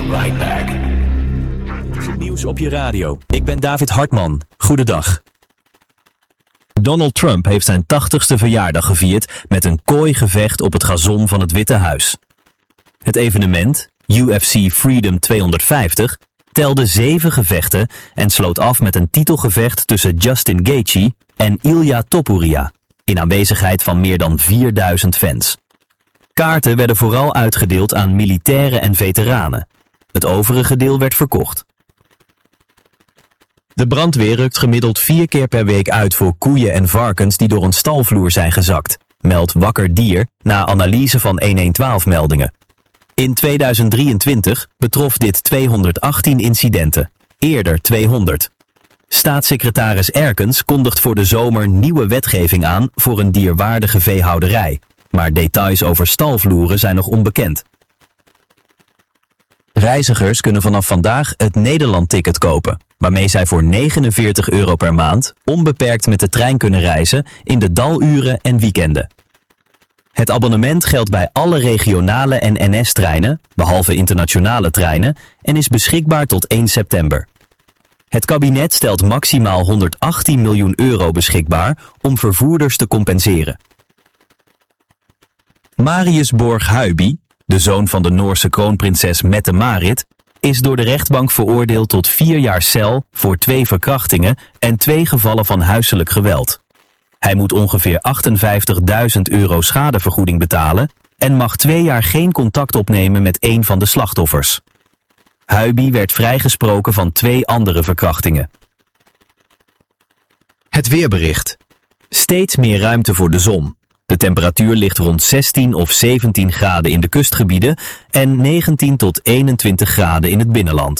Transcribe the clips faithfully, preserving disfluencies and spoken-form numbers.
right back. Het is het nieuws op je radio. Ik ben David Hartman. Goedendag. Donald Trump heeft zijn tachtigste verjaardag gevierd met een kooigevecht op het gazon van het Witte Huis. Het evenement, U F C Freedom tweehonderdvijftig, telde zeven gevechten en sloot af met een titelgevecht tussen Justin Gaethje en Ilia Topuria, in aanwezigheid van meer dan vierduizend fans. Kaarten werden vooral uitgedeeld aan militairen en veteranen. Het overige deel werd verkocht. De brandweer rukt gemiddeld vier keer per week uit voor koeien en varkens die door een stalvloer zijn gezakt, meldt Wakker Dier na analyse van honderdtwaalf meldingen. In tweeduizend drieëntwintig betrof dit tweehonderdachttien incidenten, eerder tweehonderd. Staatssecretaris Erkens kondigt voor de zomer nieuwe wetgeving aan voor een dierwaardige veehouderij, maar details over stalvloeren zijn nog onbekend. Reizigers kunnen vanaf vandaag het Nederland-ticket kopen, waarmee zij voor negenenveertig euro per maand onbeperkt met de trein kunnen reizen in de daluren en weekenden. Het abonnement geldt bij alle regionale en N S-treinen, behalve internationale treinen, en is beschikbaar tot één september. Het kabinet stelt maximaal honderdachttien miljoen euro beschikbaar om vervoerders te compenseren. Marius Borg-Huijby, de zoon van de Noorse kroonprinses Mette-Marit, is door de rechtbank veroordeeld tot vier jaar cel voor twee verkrachtingen en twee gevallen van huiselijk geweld. Hij moet ongeveer achtenvijftigduizend euro schadevergoeding betalen en mag twee jaar geen contact opnemen met een van de slachtoffers. Huijby werd vrijgesproken van twee andere verkrachtingen. Het weerbericht. Steeds meer ruimte voor de zon. De temperatuur ligt rond zestien of zeventien graden in de kustgebieden en negentien tot eenentwintig graden in het binnenland.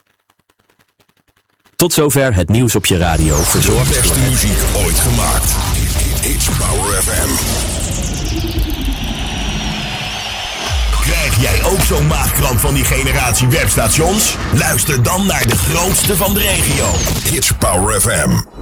Tot zover het nieuws op je radio. Verzorgd de beste muziek ooit gemaakt. It's Power F M. Krijg jij ook zo'n maagkramp van die generatie webstations? Luister dan naar de grootste van de regio. It's Power F M.